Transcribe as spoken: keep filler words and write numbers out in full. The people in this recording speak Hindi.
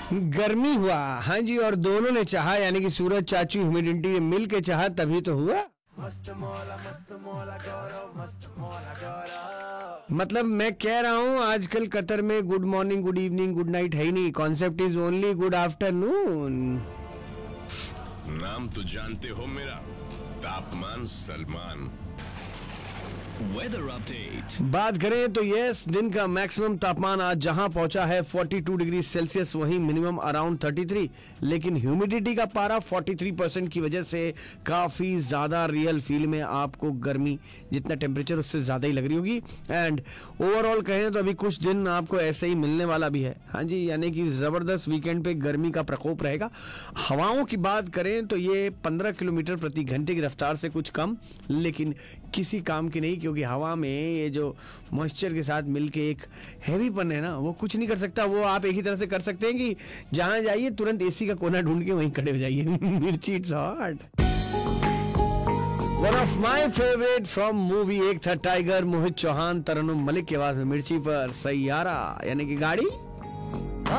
गर्मी हुआ, हाँ जी, और दोनों ने चाहा, यानी कि सूरज चाचू ह्यूमिडिटी ने मिल के चाहा तभी तो हुआ। मस्त मौला मस्त मौला गौरव मस्त मौला गौरव। मतलब मैं कह रहा हूँ आजकल कतर में good morning good evening good night है ही नहीं, concept is only good afternoon. नाम तो जानते हो मेरा, तापमान सलमान। Weather update. बात करें तो यस, दिन का मैक्सिमम तापमान आज जहां पहुंचा है बयालीस डिग्री सेल्सियस, वहीं मिनिमम अराउंड तैंतीस, लेकिन ह्यूमिडिटी का पारा तैंतालीस परसेंट की वजह से काफी ज्यादा रियल फील में आपको गर्मी, जितना टेम्परेचर उससे ज्यादा ही लग रही होगी। एंड ओवरऑल कहें तो अभी कुछ दिन आपको ऐसे ही मिलने वाला भी है, हाँ जी, यानी कि जबरदस्त वीकेंड पे गर्मी का प्रकोप रहेगा। हवाओं की बात करें तो ये पंद्रह किलोमीटर प्रति घंटे की रफ्तार से कुछ कम, लेकिन किसी काम की नहीं, क्योंकि हवा में ये जो मॉइस्चर के साथ मिलके एक हैवीपन है ना, वो कुछ नहीं कर सकता। वो आप एक ही तरह से कर सकते हैं कि जहां जाइए तुरंत एसी का कोना ढूंढ के वहीं खड़े हो जाइए। मिर्ची it's hot. One of my favourite from movie एक था टाइगर, मोहित चौहान तरन्नुम मलिक की आवाज में मिर्ची पर सैयारा यानी कि गाड़ी।